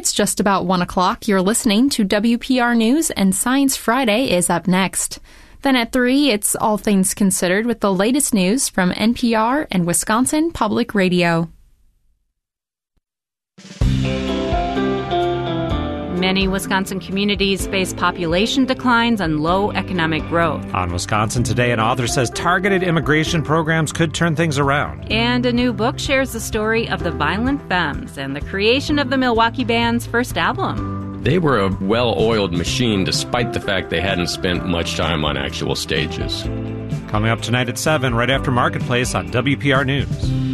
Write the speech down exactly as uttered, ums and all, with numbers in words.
It's just about one o'clock. You're listening to W P R News, and Science Friday is up next. Then at three, it's All Things Considered with the latest news from N P R and Wisconsin Public Radio. Many Wisconsin communities face population declines and low economic growth. On Wisconsin Today, an author says targeted immigration programs could turn things around. And a new book shares the story of the Violent Femmes and the creation of the Milwaukee Band's first album. They were a well-oiled machine despite the fact they hadn't spent much time on actual stages. Coming up tonight at seven, right after Marketplace on W P R News.